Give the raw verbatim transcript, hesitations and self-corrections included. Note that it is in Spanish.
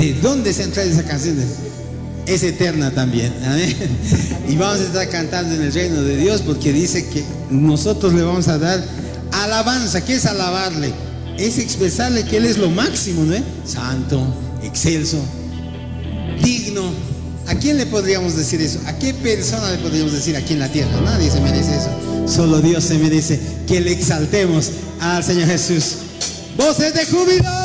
¿De dónde se han traído esas canciones? Es eterna también. Amén. Y vamos a estar cantando en el reino de Dios, porque dice que nosotros le vamos a dar alabanza. ¿Qué es alabarle? Es expresarle que Él es lo máximo, ¿no? Santo, excelso, digno. ¿A quién le podríamos decir eso? ¿A qué persona le podríamos decir aquí en la tierra? Nadie se merece eso. Solo Dios se merece que le exaltemos al Señor Jesús. ¡Voces de júbilo!